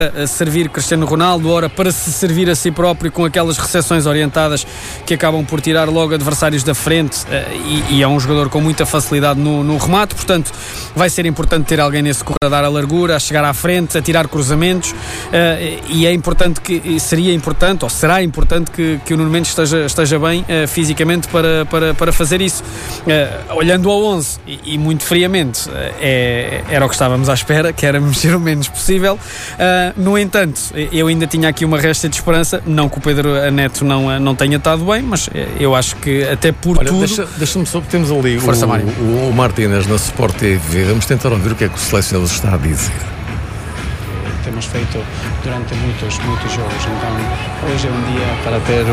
servir Cristiano Ronaldo, ora para se servir a si próprio com aquelas recepções orientadas que acabam por tirar logo adversários da frente, e é um jogador com muita facilidade no remate, portanto vai ser importante ter alguém nesse corredor a dar a largura, a chegar à frente, a tirar cruzamentos, e é importante será importante que o Nuno Mendes esteja bem fisicamente para fazer isso. Olhando ao 11 e muito friamente, era o que estávamos à espera, que era mexer o menos possível. No entanto, eu ainda tinha aqui uma resta de esperança, não que o Pedro Neto não tenha estado bem, mas eu acho que até por tudo... Deixa-me só, porque temos ali o Martínez na Sport TV. Vamos tentar ouvir o que é que o selecionador está a dizer. Temos feito durante muitos jogos, então hoje é um dia para ter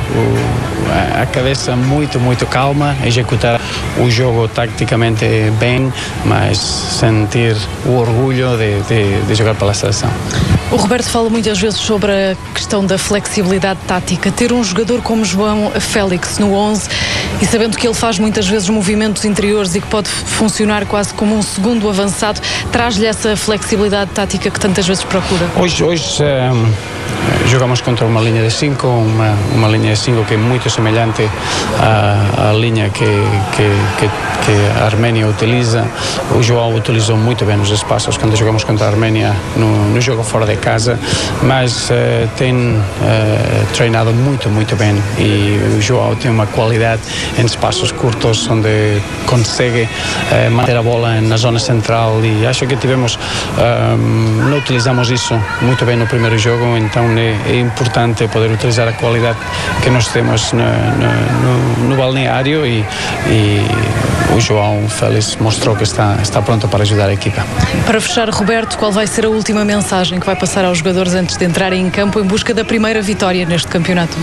a cabeça muito calma, executar o jogo taticamente bem, mas sentir o orgulho de jogar pela seleção. O Roberto fala muitas vezes sobre a questão da flexibilidade tática, ter um jogador como João Félix no 11 e sabendo que ele faz muitas vezes movimentos interiores e que pode funcionar quase como um segundo avançado, traz-lhe essa flexibilidade tática que tantas vezes procura. Hoje jogamos contra uma linha de 5, uma linha de 5 que é muito semelhante à linha que a Arménia utiliza. O João utilizou muito bem os espaços quando jogamos contra a Arménia no jogo fora de casa, mas tem treinado muito bem, e o João tem uma qualidade em espaços curtos onde consegue manter a bola na zona central, e acho que não utilizamos isso muito bem no primeiro jogo, então é importante poder utilizar a qualidade que nós temos no balneário, e o João Félix mostrou que está pronto para ajudar a equipa. Para fechar, Roberto, qual vai ser a última mensagem que vai passar aos jogadores antes de entrarem em campo em busca da primeira vitória neste campeonato?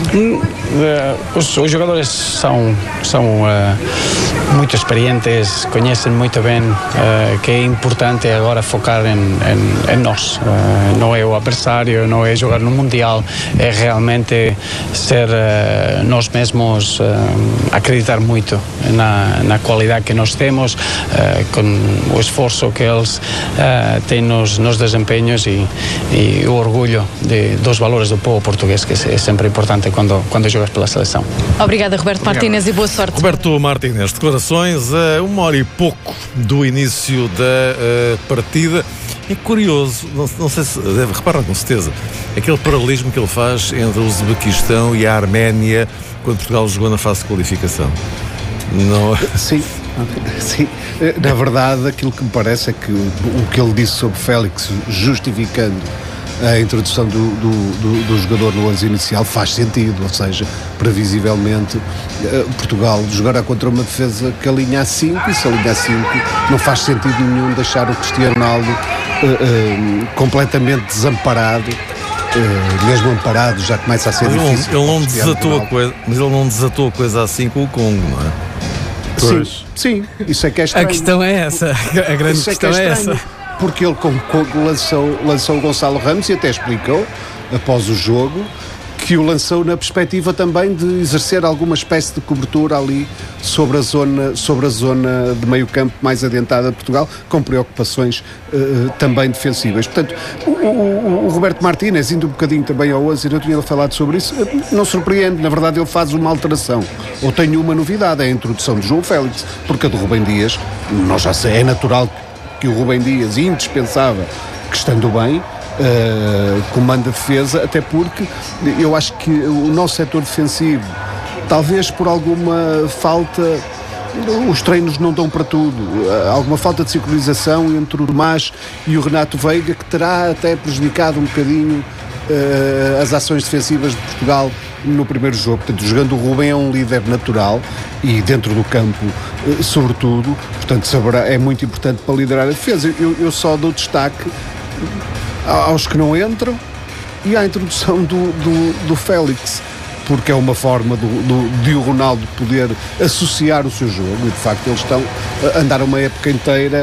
Os jogadores são muito experientes, conhecem muito bem que é importante agora focar em nós. Não é o adversário, não é jogar no Mundial, é realmente ser nós mesmos, acreditar muito na qualidade que nós temos, com o esforço que eles têm nos desempenhos, e o orgulho dos valores do povo português, que é sempre importante quando jogas pela seleção. Obrigada, Roberto Martínez, e boa sorte. Roberto Martínez, declarações a 1 hora e pouco do início da partida. É curioso, não sei se deve reparar com certeza, aquele paralelismo que ele faz entre o Uzbequistão e a Arménia quando Portugal jogou na fase de qualificação. Não... Sim. Na verdade, aquilo que me parece é que o que ele disse sobre Félix, justificando a introdução do jogador no 11 inicial, faz sentido, ou seja, previsivelmente Portugal jogará contra uma defesa que alinha a 5, e se alinha a 5 não faz sentido nenhum deixar o Cristiano Ronaldo completamente desamparado. Mesmo amparado já começa a ser difícil. Ele não desatou a coisa, mas ele não desatou a coisa assim com o Congo, não é? Sim, isso é que é estranho. A questão é essa, a grande questão é essa. Porque ele lançou o Gonçalo Ramos, e até explicou, após o jogo, que o lançou na perspectiva também de exercer alguma espécie de cobertura ali sobre a zona de meio campo mais adentrada de Portugal, com preocupações também defensivas. Portanto, o Roberto Martínez, indo um bocadinho também ao 11, eu tinha falado sobre isso, não surpreende, na verdade ele faz uma alteração, ou tem uma novidade, é a introdução de João Félix, porque a de Rubem Dias, nós já sei, é natural que o Rubem Dias, indispensável, que estando bem, comanda a defesa, até porque eu acho que o nosso setor defensivo, talvez por alguma falta, os treinos não dão para tudo, alguma falta de sincronização entre o Tomás e o Renato Veiga, que terá até prejudicado um bocadinho as ações defensivas de Portugal no primeiro jogo. Portanto, jogando o Rubem é um líder natural, e dentro do campo sobretudo, portanto é muito importante para liderar a defesa. Eu só dou destaque aos que não entram e à introdução do Félix, porque é uma forma de o Ronaldo poder associar o seu jogo, e de facto eles estão a andar uma época inteira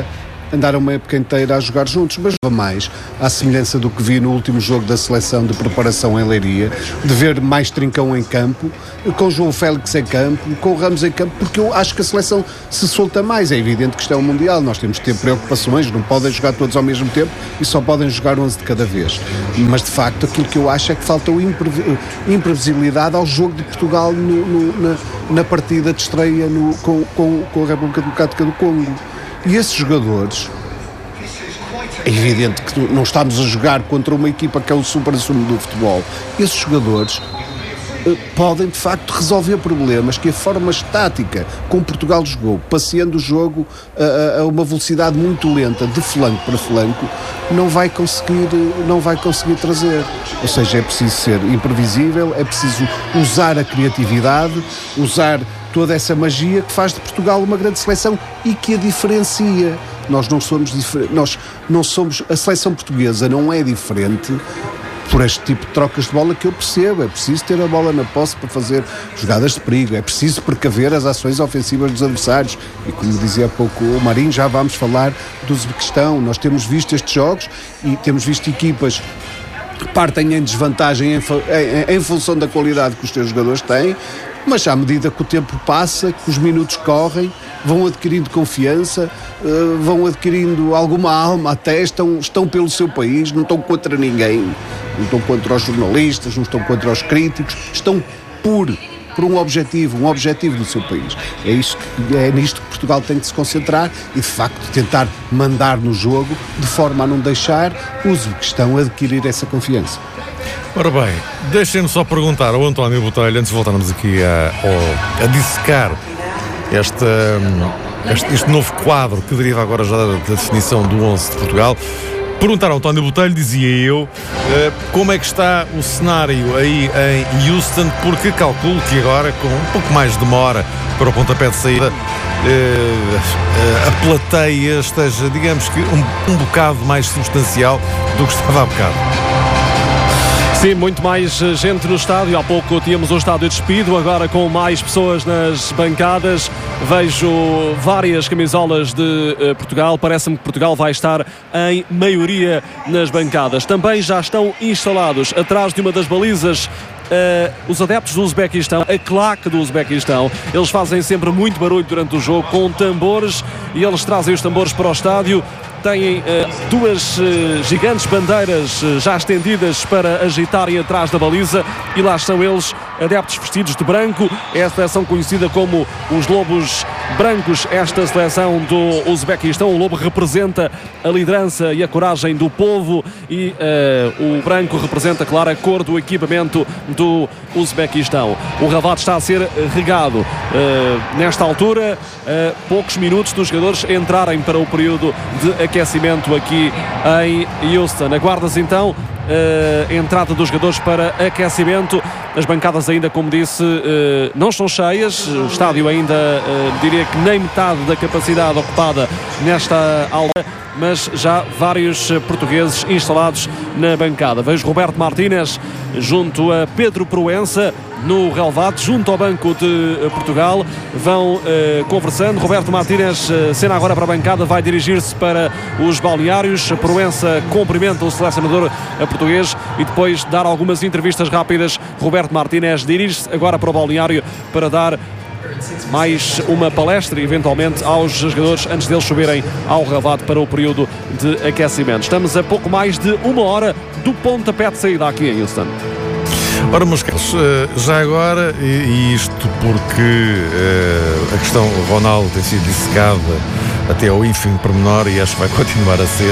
andaram uma época inteira a jogar juntos, mas mais à semelhança do que vi no último jogo da seleção de preparação em Leiria, de ver mais Trincão em campo, com João Félix em campo, com Ramos em campo, porque eu acho que a seleção se solta mais. É evidente que isto é um Mundial, nós temos que ter preocupações, não podem jogar todos ao mesmo tempo e só podem jogar 11 de cada vez. Mas de facto aquilo que eu acho é que falta imprevisibilidade ao jogo de Portugal na partida de estreia com a República Democrática do Congo. E esses jogadores, é evidente que não estamos a jogar contra uma equipa que é o supra-sumo do futebol, esses jogadores podem de facto resolver problemas que a forma estática como Portugal jogou, passeando o jogo a uma velocidade muito lenta de flanco para flanco, não vai conseguir trazer. Ou seja, é preciso ser imprevisível, é preciso usar a criatividade, usar toda essa magia que faz de Portugal uma grande seleção e que a diferencia. Nós não somos, a seleção portuguesa não é diferente por este tipo de trocas de bola que eu percebo. É preciso ter a bola na posse para fazer jogadas de perigo, é preciso precaver as ações ofensivas dos adversários e, como dizia há pouco o Marinho, já vamos falar do Uzbequistão. Nós temos visto estes jogos e temos visto equipas que partem em desvantagem em função da qualidade que os teus jogadores têm, mas à medida que o tempo passa, que os minutos correm, vão adquirindo confiança, vão adquirindo alguma alma até, estão pelo seu país, não estão contra ninguém, não estão contra os jornalistas, não estão contra os críticos, estão por um objetivo do seu país. É nisto que Portugal tem que se concentrar e, de facto, tentar mandar no jogo de forma a não deixar o Uzbequistão adquirir essa confiança. Ora bem, deixem-me só perguntar ao António Botelho, antes de voltarmos aqui a dissecar este novo quadro que deriva agora já da definição do 11 de Portugal. Perguntar ao António Botelho, dizia eu, como é que está o cenário aí em Houston, porque calculo que agora, com um pouco mais de demora para o pontapé de saída, a plateia esteja, digamos que, um bocado mais substancial do que estava há bocado. Sim, muito mais gente no estádio. Há pouco tínhamos um estádio despido, agora com mais pessoas nas bancadas. Vejo várias camisolas de Portugal. Parece-me que Portugal vai estar em maioria nas bancadas. Também já estão instalados atrás de uma das balizas os adeptos do Uzbequistão, a claque do Uzbequistão. Eles fazem sempre muito barulho durante o jogo com tambores e eles trazem os tambores para o estádio. Têm duas gigantes bandeiras já estendidas para agitarem atrás da baliza e lá estão eles, adeptos vestidos de branco. É a seleção conhecida como os Lobos Brancos, esta seleção do Uzbequistão. O lobo representa a liderança e a coragem do povo e o branco representa, claro, a cor do equipamento do Uzbequistão. O relvado está a ser regado nesta altura, poucos minutos dos jogadores entrarem para o período de aquecimento aqui em Houston. Aguarda-se então a entrada dos jogadores para aquecimento. As bancadas ainda, como disse, não estão cheias. O estádio ainda, diria que nem metade da capacidade ocupada nesta aula, mas já vários portugueses instalados na bancada. Vejo Roberto Martínez junto a Pedro Proença no relvado, junto ao Banco de Portugal. Vão conversando. Roberto Martínez, cena agora para a bancada, vai dirigir-se para os balneários. Proença cumprimenta o selecionador português e depois dar algumas entrevistas rápidas. Roberto Martínez dirige-se agora para o balneário para dar mais uma palestra, eventualmente, aos jogadores antes deles subirem ao relvado para o período de aquecimento. Estamos a pouco mais de uma hora do pontapé de saída aqui em Houston. Ora, meus caros, já agora, e isto porque a questão Ronaldo tem sido dissecada até ao ínfimo pormenor e acho que vai continuar a ser,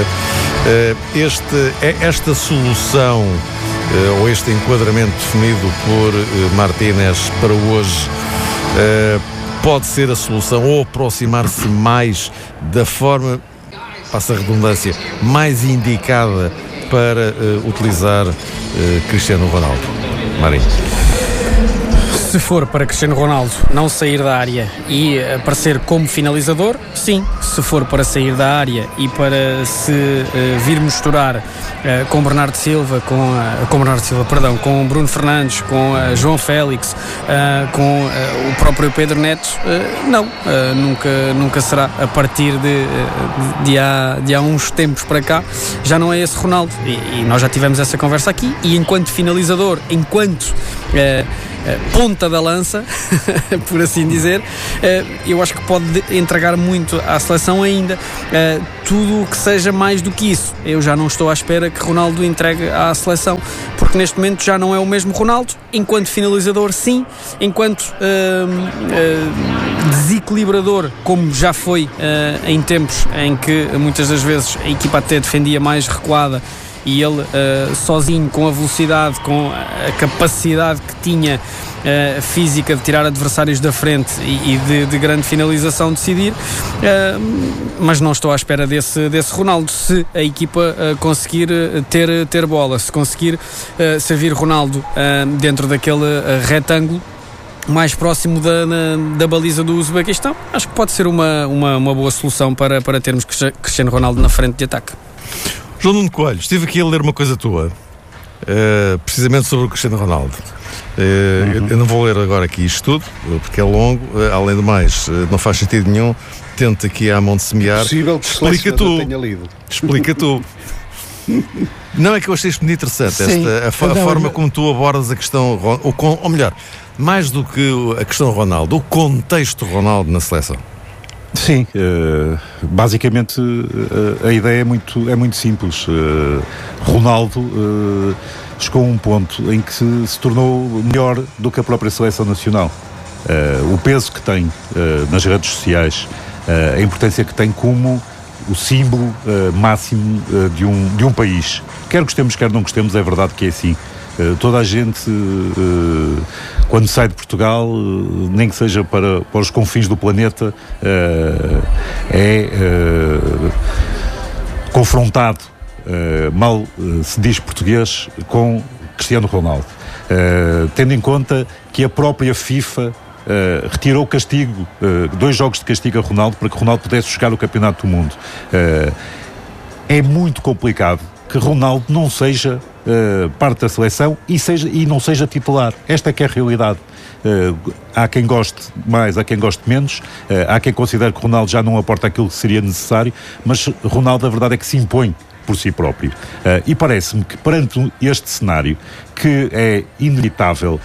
esta solução ou este enquadramento definido por Martínez para hoje pode ser a solução ou aproximar-se mais da forma, passa a redundância, mais indicada para utilizar Cristiano Ronaldo. Marinho. Se for para Cristiano Ronaldo não sair da área e aparecer como finalizador, sim. Se for para sair da área e para se vir misturar com Bernardo Silva, com Bruno Fernandes, com João Félix, com o próprio Pedro Neto, não, nunca será. A partir de há uns tempos para cá, já não é esse Ronaldo, e nós já tivemos essa conversa aqui, e enquanto finalizador, enquanto ponta da lança, por assim dizer, eu acho que pode entregar muito à seleção ainda. Tudo o que seja mais do que isso, eu já não estou à espera que Ronaldo entregue à seleção, porque neste momento já não é o mesmo Ronaldo. Enquanto finalizador, sim. Enquanto desequilibrador, como já foi em tempos em que muitas das vezes a equipa até defendia mais recuada, e ele sozinho, com a velocidade, com a capacidade que tinha física de tirar adversários da frente e de grande finalização, decidir, mas não estou à espera desse Ronaldo. Se a equipa conseguir ter bola, se conseguir servir Ronaldo dentro daquele retângulo mais próximo da baliza do Uzbequistão, acho que pode ser uma boa solução para termos Cristiano Ronaldo na frente de ataque. João Nuno Coelho, estive aqui a ler uma coisa tua, precisamente sobre o Cristiano Ronaldo. Eu não vou ler agora aqui isto tudo, porque é longo, além do mais, não faz sentido nenhum. Tenta aqui à mão de semear. É possível que explica tu. Tenha lido. Explica tu. Não, é que eu achei isto muito interessante, a forma como tu abordas a questão, ou melhor, mais do que a questão Ronaldo, o contexto Ronaldo na seleção. Sim, basicamente a ideia é muito simples. Ronaldo chegou a um ponto em que se tornou melhor do que a própria seleção nacional. O peso que tem nas redes sociais, a importância que tem como o símbolo máximo de um país. Quer gostemos, quer não gostemos, é verdade que é assim. Toda a gente, quando sai de Portugal, nem que seja para os confins do planeta, é confrontado, mal se diz português, com Cristiano Ronaldo. Tendo em conta que a própria FIFA retirou o castigo, 2 jogos de castigo a Ronaldo, para que Ronaldo pudesse jogar o Campeonato do Mundo. É muito complicado que Ronaldo não seja parte da seleção e não seja titular. Esta é que é a realidade. Há quem goste mais, há quem goste menos, há quem considere que Ronaldo já não aporta aquilo que seria necessário, mas Ronaldo, a verdade é que se impõe por si próprio. E parece-me que perante este cenário, que é inevitável,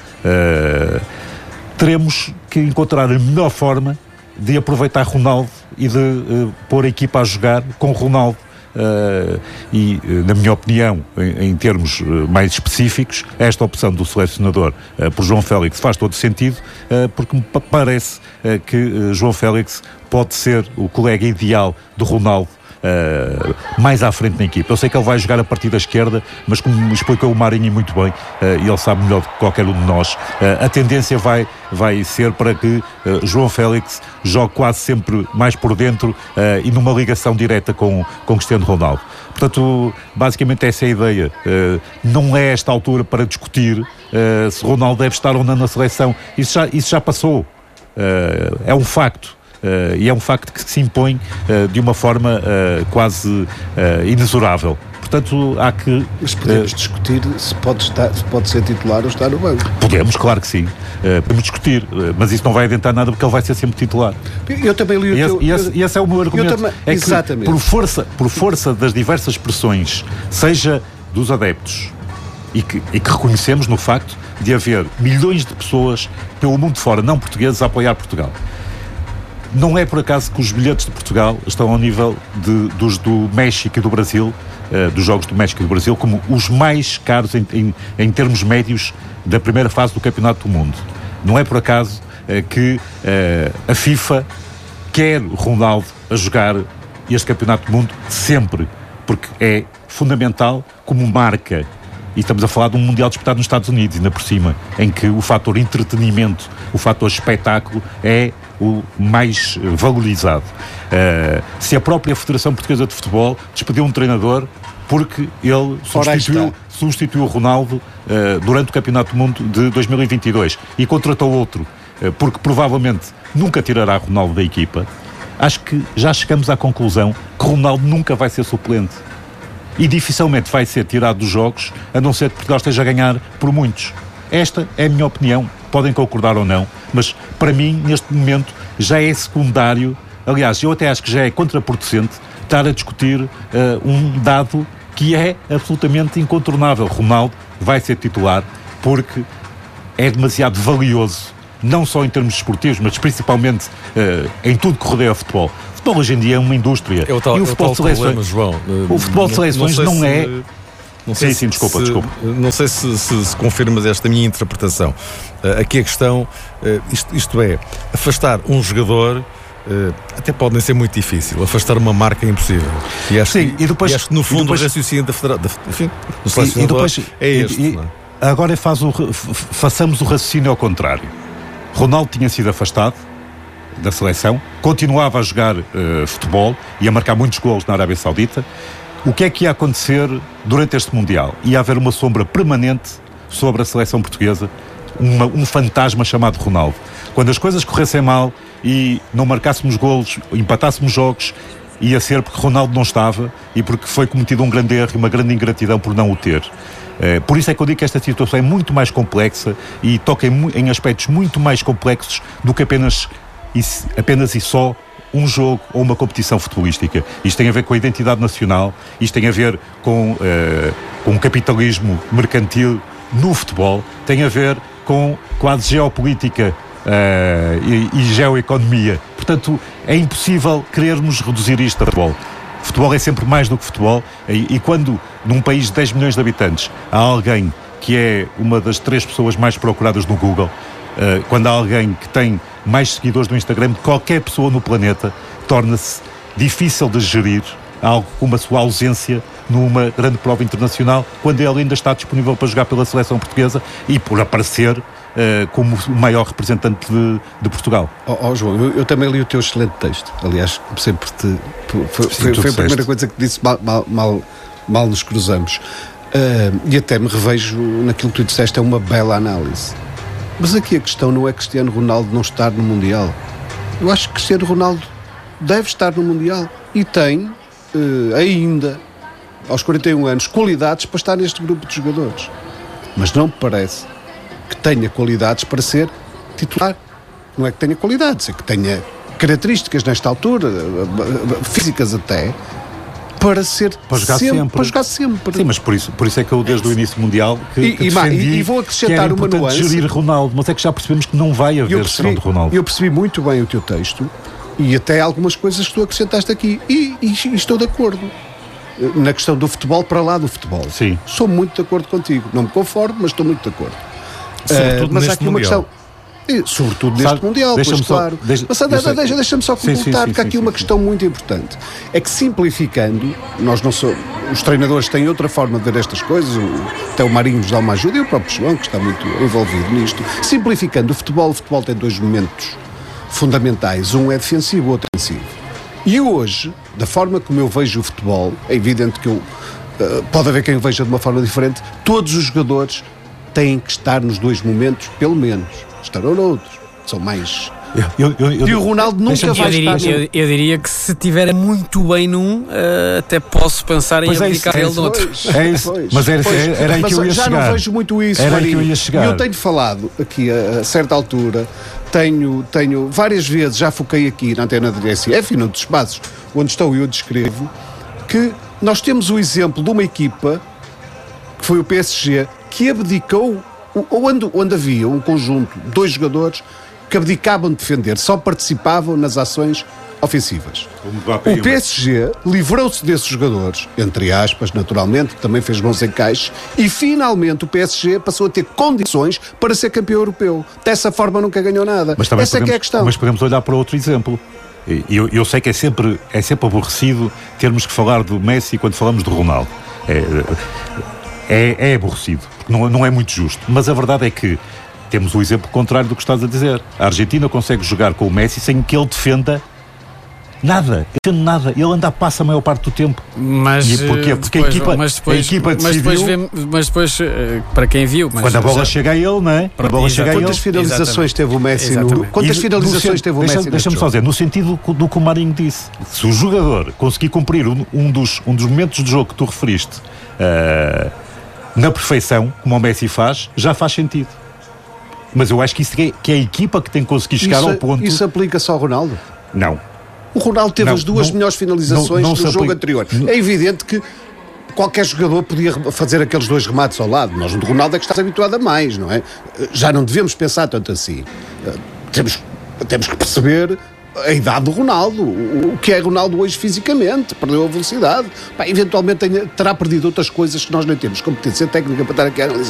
teremos que encontrar a melhor forma de aproveitar Ronaldo e de pôr a equipa a jogar com Ronaldo. E, na minha opinião, em termos mais específicos, esta opção do selecionador por João Félix faz todo sentido, porque me parece que João Félix pode ser o colega ideal do Ronaldo mais à frente na equipa. Eu sei que ele vai jogar a partir da esquerda, mas como me explicou o Marinho muito bem, e ele sabe melhor do que qualquer um de nós, a tendência vai ser para que João Félix jogue quase sempre mais por dentro e numa ligação direta com Cristiano Ronaldo. Portanto, basicamente essa é a ideia. Não é esta altura para discutir se Ronaldo deve estar ou não na seleção. Isso já passou. É um facto. E é um facto que se impõe de uma forma quase inexorável. Portanto, há que... Mas podemos discutir se pode ser titular ou estar no banco. Podemos, claro que sim. Podemos discutir, mas isso não vai adiantar nada porque ele vai ser sempre titular. Eu também li e esse é o meu argumento. É exatamente. Que por força das diversas pressões, seja dos adeptos, e que reconhecemos no facto de haver milhões de pessoas pelo mundo fora, não portugueses, a apoiar Portugal. Não é por acaso que os bilhetes de Portugal estão ao nível dos do México e do Brasil, dos Jogos do México e do Brasil, como os mais caros em termos médios da primeira fase do Campeonato do Mundo. Não é por acaso que a FIFA quer Ronaldo a jogar este Campeonato do Mundo sempre, porque é fundamental como marca. E estamos a falar de um Mundial disputado nos Estados Unidos, ainda por cima, em que o fator entretenimento, o fator espetáculo é o mais valorizado. Se a própria Federação Portuguesa de Futebol despediu um treinador porque ele substituiu o Ronaldo durante o Campeonato do Mundo de 2022 e contratou outro, porque provavelmente nunca tirará Ronaldo da equipa. Acho que já chegamos à conclusão que Ronaldo nunca vai ser suplente e dificilmente vai ser tirado dos jogos, a não ser que Portugal esteja a ganhar por muitos. Esta é a minha opinião, podem concordar ou não, mas para mim, neste momento, já é secundário. Aliás, eu até acho que já é contraproducente estar a discutir um dado que é absolutamente incontornável. Ronaldo vai ser titular porque é demasiado valioso, não só em termos desportivos, mas principalmente em tudo que rodeia o futebol. O futebol hoje em dia é uma indústria. E o futebol de seleções, João, o futebol de seleções não é... Desculpa. Não sei se confirmas esta minha interpretação. Aqui a questão, isto é, afastar um jogador até pode nem ser muito difícil, afastar uma marca é impossível. E acho que no fundo o raciocínio da Federação, enfim, do selecionador é este. Agora façamos o raciocínio ao contrário. Ronaldo tinha sido afastado da seleção, continuava a jogar futebol e a marcar muitos golos na Arábia Saudita. O que é que ia acontecer durante este Mundial? Ia haver uma sombra permanente sobre a seleção portuguesa, um fantasma chamado Ronaldo. Quando as coisas corressem mal e não marcássemos golos, empatássemos jogos, ia ser porque Ronaldo não estava e porque foi cometido um grande erro e uma grande ingratidão por não o ter. Por isso é que eu digo que esta situação é muito mais complexa e toca em aspectos muito mais complexos do que apenas e só um jogo ou uma competição futebolística. Isto tem a ver com a identidade nacional, isto tem a ver com o capitalismo mercantil no futebol, tem a ver com quase geopolítica e geoeconomia. Portanto, é impossível querermos reduzir isto a futebol. Futebol é sempre mais do que futebol e quando num país de 10 milhões de habitantes há alguém que é uma das 3 pessoas mais procuradas no Google, quando há alguém que tem mais seguidores no Instagram de qualquer pessoa no planeta, torna-se difícil de gerir algo como a sua ausência numa grande prova internacional, quando ele ainda está disponível para jogar pela seleção portuguesa e por aparecer como o maior representante de Portugal. João, eu também li o teu excelente texto. Aliás, sempre foi a primeira coisa que disse, mal nos cruzamos. E até me revejo naquilo que tu disseste, é uma bela análise. Mas aqui a questão não é Cristiano Ronaldo não estar no Mundial. Eu acho que Cristiano Ronaldo deve estar no Mundial e tem ainda, aos 41 anos, qualidades para estar neste grupo de jogadores. Mas não me parece que tenha qualidades para ser titular. Não é que tenha qualidades, é que tenha características nesta altura, físicas até, para jogar sempre. Sim, mas por isso é que eu desde o início mundial que defendi e vou acrescentar que era uma nuance. Gerir Ronaldo, mas é que já percebemos que não vai haver gestão de Ronaldo. Eu percebi muito bem o teu texto e até algumas coisas que tu acrescentaste aqui e estou de acordo. Na questão do futebol, para lá do futebol. Sim. Sou muito de acordo contigo. Não me conformo, mas estou muito de acordo. Mas há aqui uma questão. Sobretudo neste Mundial, deixa-me claro. Deixa-me só comentar, porque há aqui uma questão muito importante. É que simplificando, os treinadores têm outra forma de ver estas coisas, até o Marinho nos dá uma ajuda, e o próprio João, que está muito envolvido nisto. Simplificando, o futebol tem 2 momentos fundamentais. Um é defensivo, o outro é ofensivo. E hoje, da forma como eu vejo o futebol, é evidente que pode haver quem o veja de uma forma diferente, todos os jogadores têm que estar nos 2 momentos, pelo menos. Estarão noutros, são mais. E o Ronaldo nunca vai estar. Eu diria que se estiver muito bem num, até posso pensar em abdicar ele de outro. É isso. Mas era aí que eu ia chegar. Já não vejo muito isso, era aí que eu ia chegar. E eu tenho falado aqui a certa altura, tenho várias vezes, já foquei aqui na antena da DSF e noutros espaços onde estou e eu descrevo, que nós temos o exemplo de uma equipa, que foi o PSG, que abdicou, onde havia um conjunto de 2 jogadores que abdicavam de defender, só participavam nas ações ofensivas. O PSG livrou-se desses jogadores, entre aspas, naturalmente, que também fez bons encaixes, e finalmente o PSG passou a ter condições para ser campeão europeu. Dessa forma nunca ganhou nada. Essa é que é a questão. Mas podemos olhar para outro exemplo. Eu sei que é sempre aborrecido termos que falar do Messi quando falamos de Ronaldo. É aborrecido, porque não é muito justo. Mas a verdade é que temos o exemplo contrário do que estás a dizer. A Argentina consegue jogar com o Messi sem que ele defenda Nada, ele anda a passo a maior parte do tempo. Mas e porquê? Porque a equipa decidiu... Mas depois, para quem viu... Quando a bola chega a ele, não é? Quantas finalizações teve o Messi? Quantas finalizações teve o Messi? Deixa-me só dizer, no sentido do que o Marinho disse, se o jogador conseguir cumprir um dos momentos de jogo que tu referiste na perfeição, como o Messi faz, já faz sentido. Mas eu acho que isso que é a equipa que tem que conseguir chegar ao ponto... Isso aplica-se ao Ronaldo? Não. O Ronaldo teve as duas melhores finalizações do jogo anterior. É evidente que qualquer jogador podia fazer aqueles 2 remates ao lado. Nós, o Ronaldo, é que está habituado a mais, não é? Já não devemos pensar tanto assim. Temos que perceber a idade do Ronaldo, o que é Ronaldo hoje fisicamente, perdeu a velocidade. Eventualmente terá perdido outras coisas que nós não temos competência técnica para estar aqui a analisar.